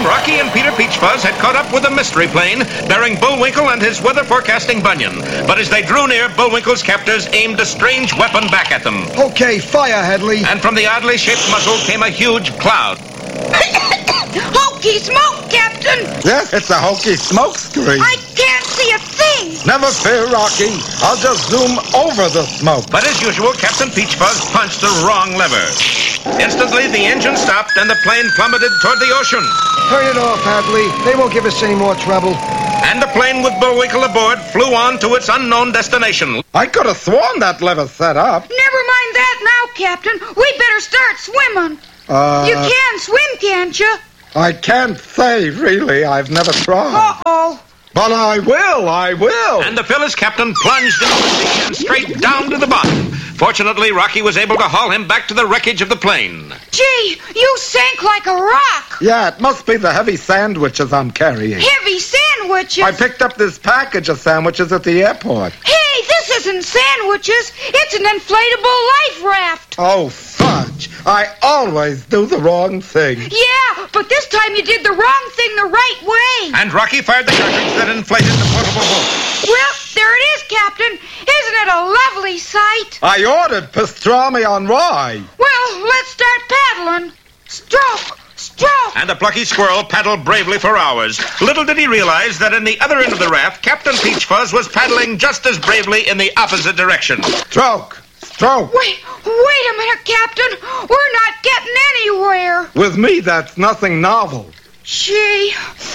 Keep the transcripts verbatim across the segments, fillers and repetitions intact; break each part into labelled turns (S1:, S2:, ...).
S1: Rocky and Peter Peachfuzz had caught up with a mystery plane bearing Bullwinkle and his weather forecasting Bunyan. But as they drew near, Bullwinkle's captors aimed a strange weapon back at them.
S2: Okay, fire, Hadley.
S1: And from the oddly shaped muzzle came a huge cloud.
S3: Hokey smoke, Captain!
S4: Yes, it's a hokey smoke screen.
S3: I can't see a thing!
S4: Never fear, Rocky. I'll just zoom over the smoke.
S1: But as usual, Captain Peachfuzz punched the wrong lever. Instantly, the engine stopped and the plane plummeted toward the ocean.
S2: Turn it off, Hadley. They won't give us any more trouble.
S1: And the plane with Bullwinkle aboard flew on to its unknown destination.
S4: I could have sworn that lever set up.
S3: Never mind that now, Captain. We better start swimming.
S4: Uh,
S3: you can swim, can't you?
S4: I can't say, really. I've never tried.
S3: Uh-oh.
S4: But I will, I will.
S1: And the Phyllis captain plunged into the sea and straight down to the bottom. Fortunately, Rocky was able to haul him back to the wreckage of the plane.
S3: Gee, you sank like a rock.
S4: Yeah, it must be the heavy sandwiches I'm carrying.
S3: Heavy sandwiches?
S4: I picked up this package of sandwiches at the airport.
S3: Hey, this isn't sandwiches. It's an inflatable life raft.
S4: Oh, fudge. I always do the wrong thing.
S3: Yeah, but this time you did the wrong thing the right way.
S1: And Rocky fired the cartridge that inflated the portable boat.
S3: Well, there it is, Captain. Isn't it a lovely sight?
S4: I ordered pastrami on rye.
S3: Well, let's start paddling. Stroke, stroke.
S1: And the plucky squirrel paddled bravely for hours. Little did he realize that in the other end of the raft, Captain Peachfuzz was paddling just as bravely in the opposite direction.
S4: Stroke, stroke.
S3: Wait, wait a minute, Captain. We're not getting anywhere.
S4: With me, that's nothing novel.
S3: Gee.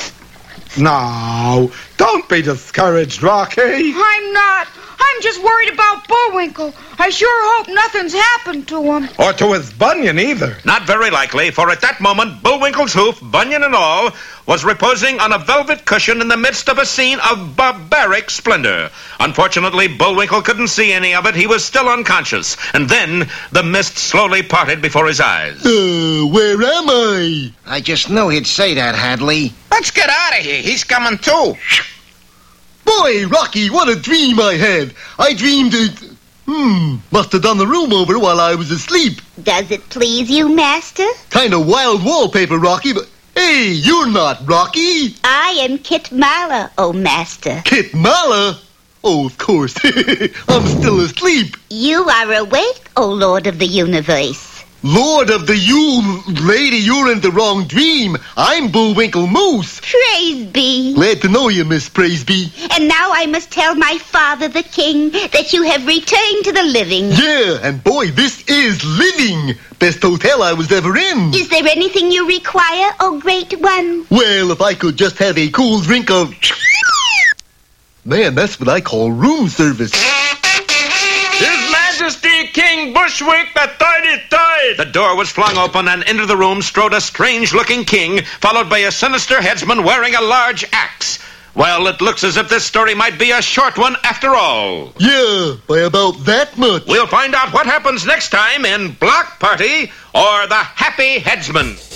S4: No, don't be discouraged, Rocky.
S3: I'm not. I'm just worried about Bullwinkle. I sure hope nothing's happened to him.
S4: Or to his bunion, either.
S1: Not very likely, for at that moment, Bullwinkle's hoof, bunion and all, was reposing on a velvet cushion in the midst of a scene of barbaric splendor. Unfortunately, Bullwinkle couldn't see any of it. He was still unconscious. And then the mist slowly parted before his eyes.
S5: Uh, where am I?
S6: I just knew he'd say that, Hadley.
S7: Let's get out of here. He's coming too.
S5: Boy, Rocky, what a dream I had. I dreamed that... Hmm, must have done the room over while I was asleep.
S8: Does it please you, Master?
S5: Kind of wild wallpaper, Rocky, but... Hey, you're not Rocky.
S8: I am Kit Mala, oh Master.
S5: Kit Mala? Oh, of course. I'm still asleep.
S8: You are awake, oh Lord of the Universe.
S5: Lord of the U... Lady, you're in the wrong dream. I'm Bullwinkle Moose.
S8: Praise be.
S5: Glad to know you, Miss Praiseby.
S8: And now I must tell my father, the king, that you have returned to the living.
S5: Yeah, and boy, this is living. Best hotel I was ever in.
S8: Is there anything you require, oh great one?
S5: Well, if I could just have a cool drink of... Man, that's what I call room service.
S1: His Majesty King Bushwick the thirty-third! The door was flung open, and into the room strode a strange-looking king, followed by a sinister headsman wearing a large axe. Well, it looks as if this story might be a short one after all.
S5: Yeah, by about that much.
S1: We'll find out what happens next time in Block Party or The Happy Headsman.